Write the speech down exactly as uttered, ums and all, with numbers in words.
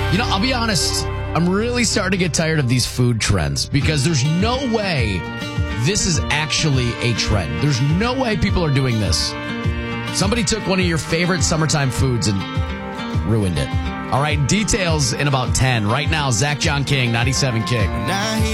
You know, I'll be honest. I'm really starting to get tired of these food trends because there's no way this is actually a trend. There's no way people are doing this. Somebody took one of your favorite summertime foods and ruined it. All right, details in about ten. Right now, Zach John King, ninety-seven Kick.